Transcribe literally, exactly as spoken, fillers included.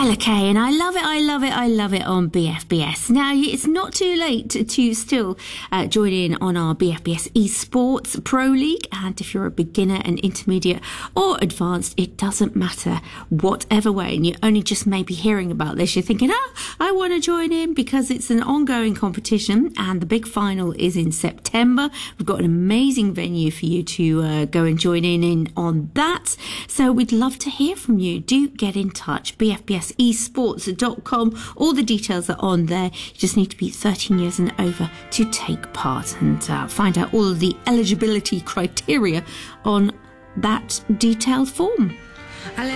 Ella Kay, and I love it, I love it, I love it on B F B S. Now, it's not too late to, to still uh, join in on our B F B S Esports Pro League, and if you're a beginner, an intermediate or advanced, it doesn't matter whatever way, and you only just may be hearing about this, you're thinking, oh, I want to join in because it's an ongoing competition, and the big final is in September. We've got an amazing venue for you to uh, go and join in, in on that, so we'd love to hear from you. Do get in touch, B F B S esports dot com. All the details are on there. You just need to be thirteen years and over to take part, and uh, find out all of the eligibility criteria on that detailed form.